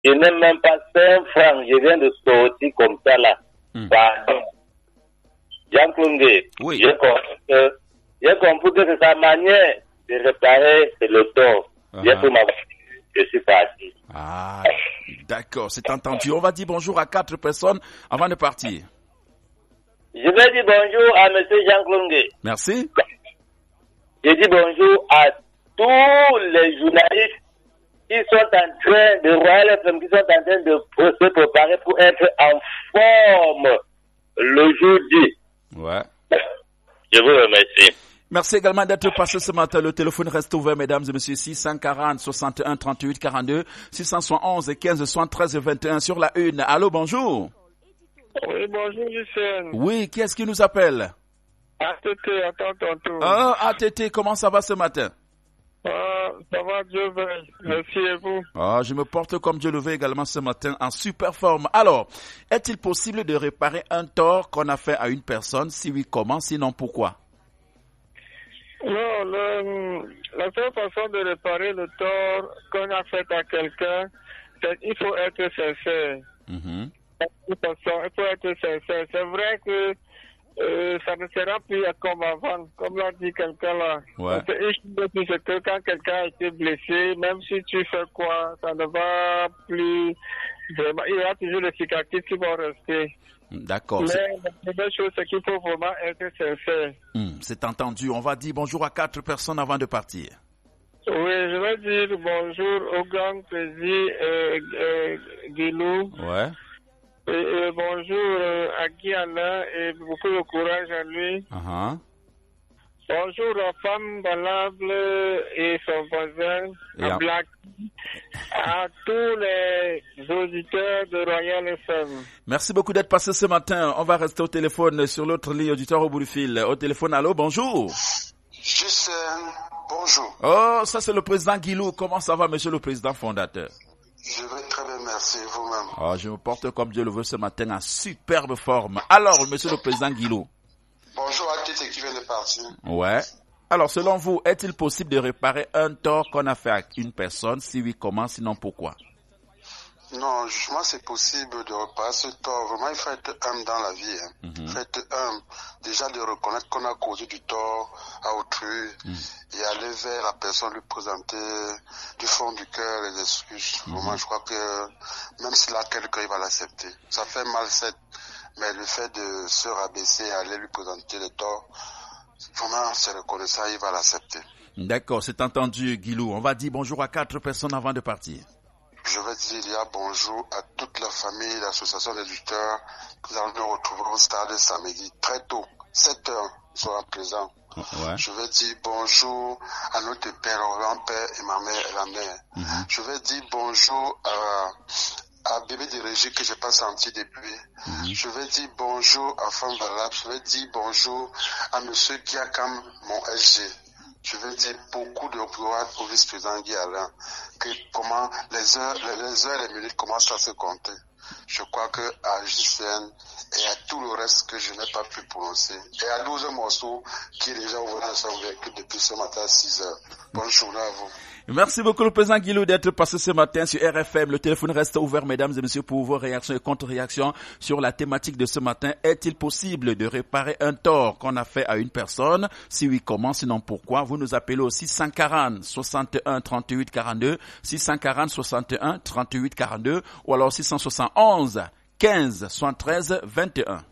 Je n'ai même pas 5 francs. Je viens de sortir comme ça là. Pardon. Jean Klungé, Oui. j'ai compris que c'est sa manière de réparer le tort. J'ai pris ma voiture. Je suis parti. Ah, d'accord, c'est entendu. On va dire bonjour à 4 personnes avant de partir. Je vais dire bonjour à M. Jean Klungé. Merci. Je dis bonjour à tous les journalistes qui sont en train de Royal FM, qui sont en train de se préparer pour être en forme le jeudi. Ouais. Je vous remercie. Merci également d'être passé ce matin. Le téléphone reste ouvert, mesdames et messieurs. 640 61 38 42, 671 15 73 21 sur la une. Allô, bonjour. Oui, bonjour, Lucien. Oui, qui est-ce qui nous appelle? ATT, attends ton tour. Ah, ATT, comment ça va ce matin? Ça va, Dieu veuille. Merci et vous. Ah, je me porte comme Dieu le veut également ce matin en super forme. Alors, est-il possible de réparer un tort qu'on a fait à une personne? Si oui, comment? Sinon, pourquoi? Non, la seule façon de réparer le tort qu'on a fait à quelqu'un, c'est qu'il faut être sincère. Mm-hmm. Il faut être sincère. C'est vrai que ça ne sera plus comme avant, comme l'a dit quelqu'un là. Ouais. C'est que quand quelqu'un a été blessé, même si tu fais quoi, ça ne va plus vraiment. Il y aura toujours des cicatrices qui vont rester. D'accord. Mais la première chose, c'est qu'il faut vraiment être sincère. C'est entendu. On va dire bonjour à 4 personnes avant de partir. Oui, je vais dire bonjour au grand président Guilou. Ouais. Et bonjour à Guy Alain et beaucoup de courage à lui. Uh-huh. Bonjour à Femme Valable et son voisin, à Black, à tous les auditeurs de Royal FM. Merci beaucoup d'être passé ce matin. On va rester au téléphone sur l'autre ligne, auditeur au bout du fil. Au téléphone, allô, bonjour. Juste, bonjour. Oh, ça c'est le président Guilou. Comment ça va, monsieur le président fondateur? Je vais très bien, merci, vous-même. Oh, je me porte comme Dieu le veut ce matin en superbe forme. Alors, monsieur le président Guilou. Bonjour à tous ceux qui viennent de partir. Ouais. Alors, selon vous, est-il possible de réparer un tort qu'on a fait à une personne? Si oui, comment? Sinon, pourquoi? Non, justement, c'est possible de réparer ce tort. Vraiment, il faut être humble dans la vie. Hein. Il faut être humble. Déjà, de reconnaître qu'on a causé du tort à autrui et aller vers la personne, lui présenter du fond du cœur les excuses. Vraiment, je crois que même s'il a quelqu'un, il va l'accepter. Ça fait mal, certes, mais le fait de se rabaisser et aller lui présenter le tort, vraiment, c'est reconnaissant, il va l'accepter. D'accord, c'est entendu, Guilou. On va dire bonjour à 4 personnes avant de partir. Je vais dire il y a bonjour à toute la famille, l'association d'éditeurs. Nous allons nous retrouver au stade samedi, très tôt, 7h, sera présent. Ouais. Je vais dire bonjour à notre père, grand-père et ma mère et la mère. Je vais dire bonjour à bébé de régie que j'ai pas senti depuis. Je vais dire bonjour à Femme Valable. Je vais dire bonjour à monsieur Giakam, mon SG. Je veux dire beaucoup de gloire au vice-président Guy Alain, que comment les heures et les minutes commencent à se compter. Je crois que à JCN et à tout le reste que je n'ai pas pu prononcer, et à 12 morceaux qui est déjà ouvert dans son véhicule depuis ce matin à 6 heures. Bonne journée à vous. Merci beaucoup le président Guilou d'être passé ce matin sur RFM. Le téléphone reste ouvert, mesdames et messieurs, pour vos réactions et contre-réactions sur la thématique de ce matin. Est-il possible de réparer un tort qu'on a fait à une personne? Si oui, comment? Sinon, pourquoi? Vous nous appelez au 640 61 38 42, 640 61 38 42, ou alors 671 15 73 21.